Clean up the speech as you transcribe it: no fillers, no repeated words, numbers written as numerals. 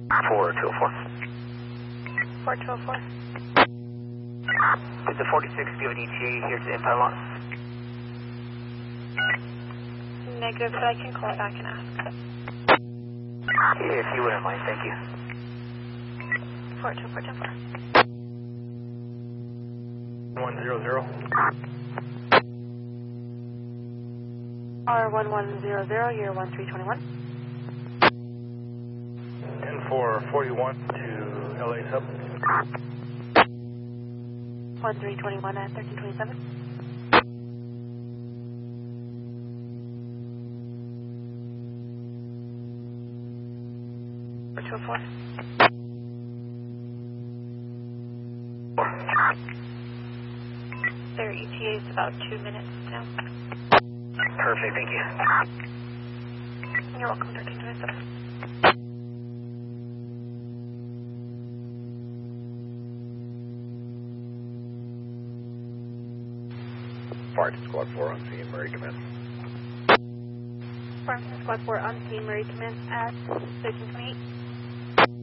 4204. 4204. Did the 46 give an ETA here to the impound lot? Negative, but I can call back and ask. If you wouldn't mind, thank you. 4204. 100. R1100, year 1321. 10-4-41 to LA sub. 1321 at 1327. Or 204. Their ETA is about 2 minutes now. Perfect, thank you. You're welcome, 1327. Farmington Squad 4 on scene, Murray commence. Farmington Squad 4 on scene, Murray commence at 1328.